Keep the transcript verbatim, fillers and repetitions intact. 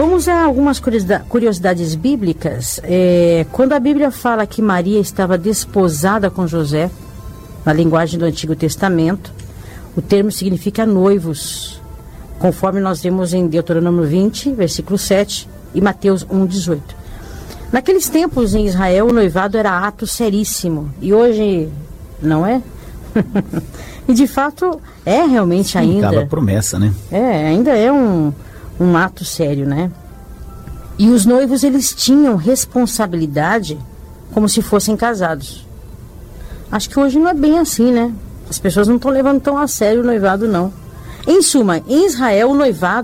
Vamos a algumas curiosidades bíblicas. É, quando a Bíblia fala que Maria estava desposada com José, na linguagem do Antigo Testamento, o termo significa noivos, conforme nós vemos em Deuteronômio vinte, versículo sete, e Mateus um, dezoito. Naqueles tempos em Israel, o noivado era ato seríssimo, e hoje não é? E de fato é realmente ainda. Ficava promessa, né? É, ainda é um, um ato sério, né? E os noivos, eles tinham responsabilidade como se fossem casados. Acho que hoje não é bem assim, né? As pessoas não estão levando tão a sério o noivado, não. Em suma, em Israel, o noivado